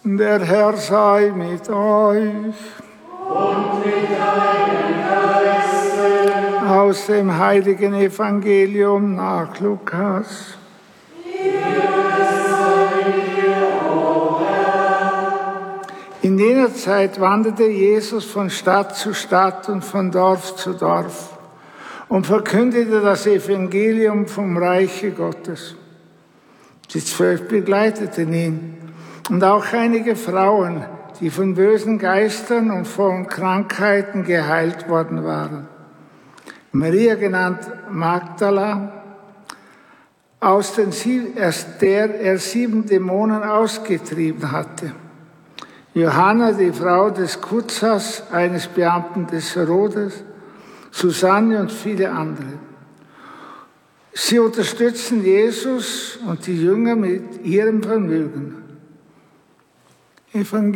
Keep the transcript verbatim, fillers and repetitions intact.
Der Herr sei mit euch. Und mit deinem Geiste. Aus dem heiligen Evangelium nach Lukas. In jener Zeit wanderte Jesus von Stadt zu Stadt und von Dorf zu Dorf und verkündete das Evangelium vom Reiche Gottes. Die Zwölf begleiteten ihn und auch einige Frauen, die von bösen Geistern und von Krankheiten geheilt worden waren. Maria, genannt Magdala, aus den sie- aus der er sieben Dämonen ausgetrieben hatte. Johanna, die Frau des Kutzas, eines Beamten des Herodes, Susanne und viele andere. Sie unterstützen Jesus und die Jünger mit ihrem Vermögen. Evangelium